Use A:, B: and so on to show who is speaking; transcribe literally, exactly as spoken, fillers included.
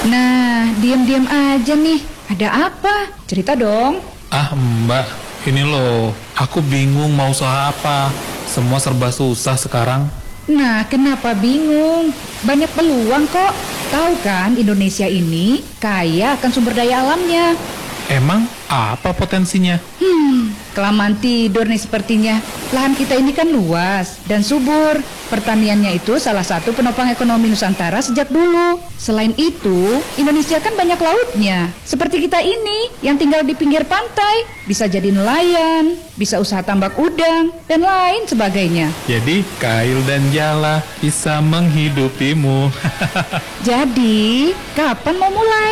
A: Nah, diam-diam aja nih. Ada apa? Cerita dong.
B: Ah mbak, ini loh, aku bingung mau usaha apa. Semua serba susah sekarang.
A: Nah, kenapa bingung? Banyak peluang kok. Tahu kan, Indonesia ini kaya akan sumber daya alamnya.
B: Emang apa potensinya?
A: Hmm, kelamaan tidur nih sepertinya. Lahan kita ini kan luas dan subur. Pertaniannya itu salah satu penopang ekonomi Nusantara sejak dulu. Selain itu, Indonesia kan banyak lautnya. Seperti kita ini yang tinggal di pinggir pantai. Bisa jadi nelayan, bisa usaha tambak udang, dan lain sebagainya.
B: Jadi Kail dan Jala bisa menghidupimu.
A: Jadi, kapan mau mulai?